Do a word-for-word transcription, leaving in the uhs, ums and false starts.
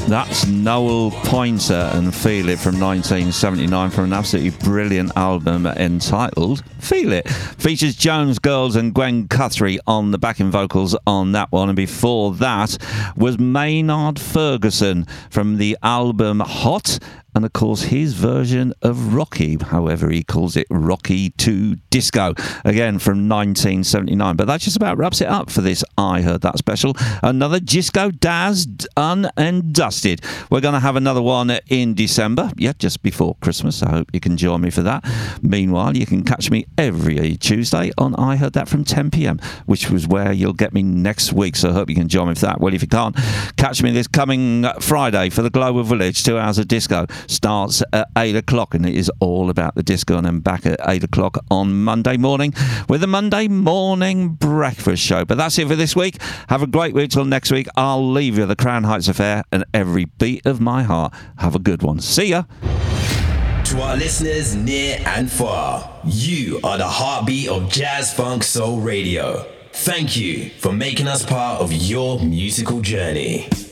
That's Noel Pointer and Feel It from nineteen seventy-nine from an absolutely brilliant album entitled Feel It. Features Jones Girls and Gwen Guthrie on the backing vocals on that one. And before that was Maynard Ferguson from the album Hot. And, of course, his version of Rocky, however he calls it, Rocky two Disco, again from nineteen seventy-nine. But that just about wraps it up for this I Heard That special. Another Disco Daz done and dusted. We're going to have another one in December, yeah, just before Christmas. I hope you can join me for that. Meanwhile, you can catch me every Tuesday on I Heard That from ten p.m, which was where you'll get me next week. So I hope you can join me for that. Well, if you can't, catch me this coming Friday for the Global Village, two hours of disco. Starts at eight o'clock, and it is all about the disco. And then back at eight o'clock on Monday morning with the Monday Morning Breakfast Show. But that's it for this week. Have a great week till next week. I'll leave you the Crown Heights Affair and Every Beat of My Heart. Have a good one. See ya. To our listeners near and far, you are the heartbeat of Jazz Funk Soul Radio. Thank you for making us part of your musical journey.